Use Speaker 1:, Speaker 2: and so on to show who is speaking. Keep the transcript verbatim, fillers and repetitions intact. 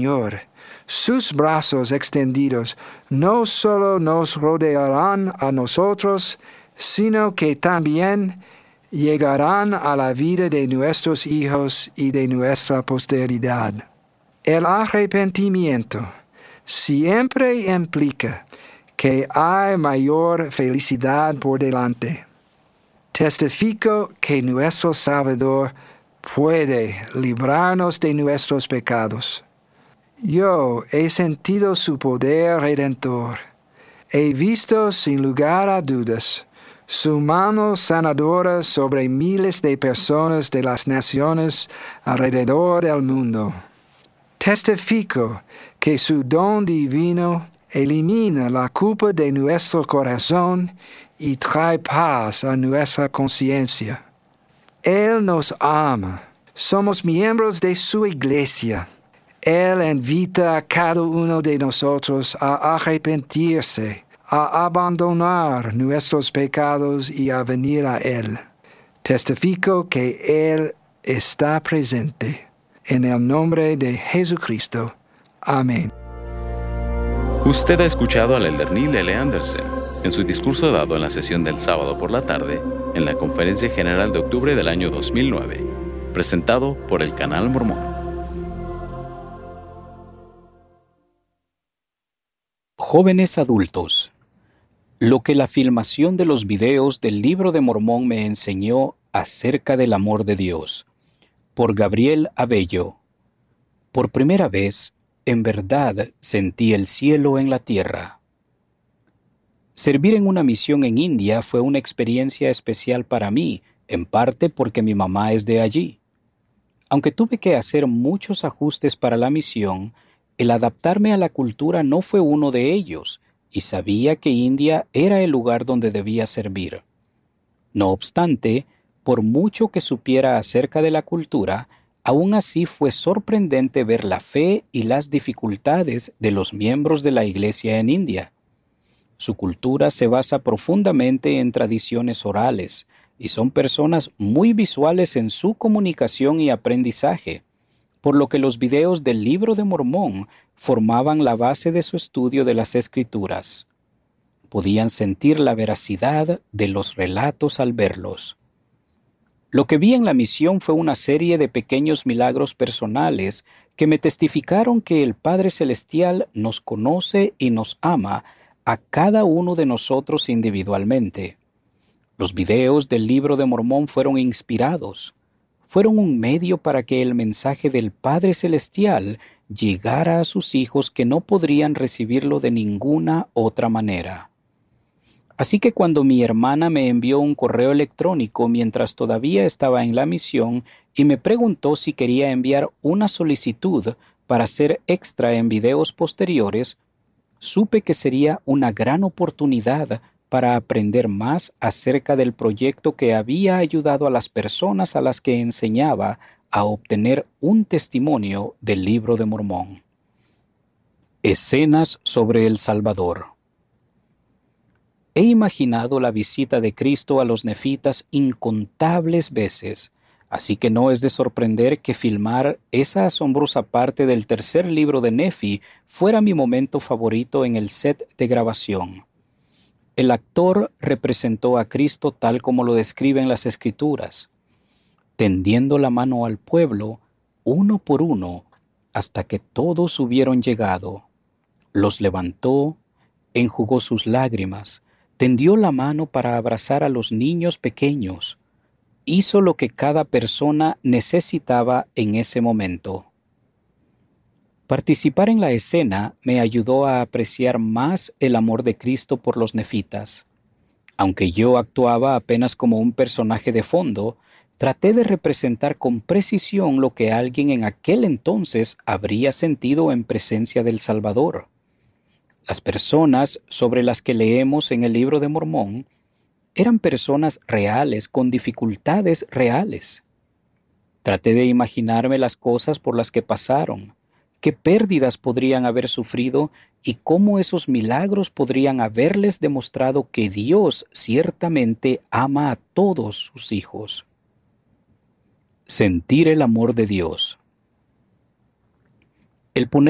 Speaker 1: Señor. Sus brazos extendidos no solo nos rodearán a nosotros, sino que también llegarán a la vida de nuestros hijos y de nuestra posteridad. El arrepentimiento siempre implica que hay mayor felicidad por delante. Testifico que nuestro Salvador puede librarnos de nuestros pecados. Yo he sentido su poder redentor. He visto sin lugar a dudas su mano sanadora sobre miles de personas de las naciones alrededor del mundo. Testifico que su don divino elimina la culpa de nuestro corazón y trae paz a nuestra conciencia. Él nos ama. Somos miembros de su iglesia. Él invita a cada uno de nosotros a arrepentirse, a abandonar nuestros pecados y a venir a Él. Testifico que Él está presente. En el nombre de Jesucristo. Amén.
Speaker 2: Usted ha escuchado al elder Neil L. Anderson en su discurso dado en la sesión del sábado por la tarde en la Conferencia General de octubre del año dos mil nueve, presentado por el Canal Mormón.
Speaker 3: Jóvenes adultos. Lo que la filmación de los videos del Libro de Mormón me enseñó acerca del amor de Dios. Por Gabriel Abello. Por primera vez, en verdad, sentí el cielo en la tierra. Servir en una misión en India fue una experiencia especial para mí, en parte porque mi mamá es de allí. Aunque tuve que hacer muchos ajustes para la misión, el adaptarme a la cultura no fue uno de ellos, y sabía que India era el lugar donde debía servir. No obstante, por mucho que supiera acerca de la cultura, aún así fue sorprendente ver la fe y las dificultades de los miembros de la iglesia en India. Su cultura se basa profundamente en tradiciones orales, y son personas muy visuales en su comunicación y aprendizaje, por lo que los videos del Libro de Mormón formaban la base de su estudio de las Escrituras. Podían sentir la veracidad de los relatos al verlos. Lo que vi en la misión fue una serie de pequeños milagros personales que me testificaron que el Padre Celestial nos conoce y nos ama a cada uno de nosotros individualmente. Los videos del Libro de Mormón fueron inspirados. Fueron un medio para que el mensaje del Padre Celestial llegara a sus hijos que no podrían recibirlo de ninguna otra manera. Así que cuando mi hermana me envió un correo electrónico mientras todavía estaba en la misión y me preguntó si quería enviar una solicitud para ser extra en videos posteriores, supe que sería una gran oportunidad para aprender más acerca del proyecto que había ayudado a las personas a las que enseñaba a obtener un testimonio del Libro de Mormón. Escenas sobre el Salvador. He imaginado la visita de Cristo a los nefitas incontables veces, así que no es de sorprender que filmar esa asombrosa parte del tercer libro de Nefi fuera mi momento favorito en el set de grabación. El actor representó a Cristo tal como lo describen las Escrituras, tendiendo la mano al pueblo, uno por uno, hasta que todos hubieron llegado. Los levantó, enjugó sus lágrimas, tendió la mano para abrazar a los niños pequeños. Hizo lo que cada persona necesitaba en ese momento. Participar en la escena me ayudó a apreciar más el amor de Cristo por los nefitas. Aunque yo actuaba apenas como un personaje de fondo, traté de representar con precisión lo que alguien en aquel entonces habría sentido en presencia del Salvador. Las personas sobre las que leemos en el Libro de Mormón eran personas reales con dificultades reales. Traté de imaginarme las cosas por las que pasaron, qué pérdidas podrían haber sufrido y cómo esos milagros podrían haberles demostrado que Dios ciertamente ama a todos sus hijos. Sentir el amor de Dios. El poner